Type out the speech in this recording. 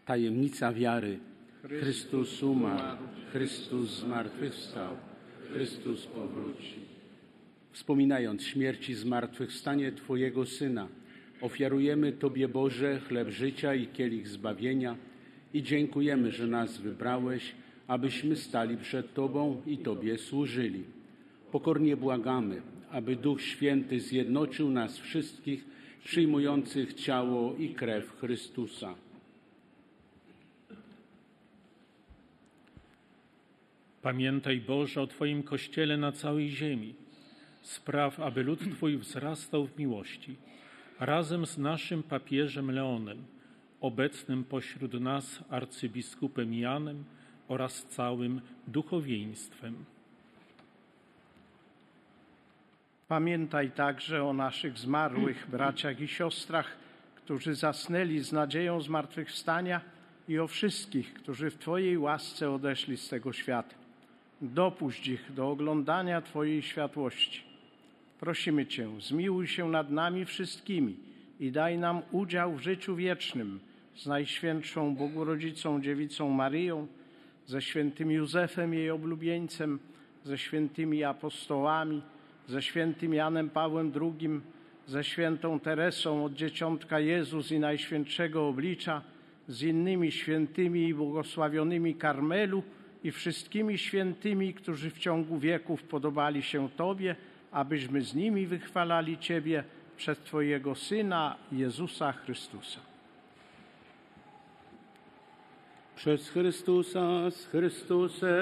Tajemnica wiary. Chrystus umarł, Chrystus zmartwychwstał, Chrystus powróci. Wspominając śmierć i zmartwychwstanie Twojego Syna, ofiarujemy Tobie, Boże, chleb życia i kielich zbawienia i dziękujemy, że nas wybrałeś, abyśmy stali przed Tobą i Tobie służyli. Pokornie błagamy, aby Duch Święty zjednoczył nas wszystkich, przyjmujących ciało i krew Chrystusa. Pamiętaj, Boże, o Twoim Kościele na całej ziemi. Spraw, aby lud Twój wzrastał w miłości. Razem z naszym papieżem Leonem, obecnym pośród nas arcybiskupem Janem oraz całym duchowieństwem. Pamiętaj także o naszych zmarłych braciach i siostrach, którzy zasnęli z nadzieją zmartwychwstania i o wszystkich, którzy w Twojej łasce odeszli z tego świata. Dopuść ich do oglądania Twojej światłości. Prosimy Cię, zmiłuj się nad nami wszystkimi i daj nam udział w życiu wiecznym z Najświętszą Bogorodzicą Dziewicą Maryją, ze świętym Józefem, jej oblubieńcem, ze świętymi apostołami, ze świętym Janem Pawłem II, ze świętą Teresą od Dzieciątka Jezus i Najświętszego Oblicza, z innymi świętymi i błogosławionymi Karmelu i wszystkimi świętymi, którzy w ciągu wieków podobali się Tobie, abyśmy z nimi wychwalali Ciebie przez Twojego Syna, Jezusa Chrystusa. Przez Chrystusa, z Chrystusem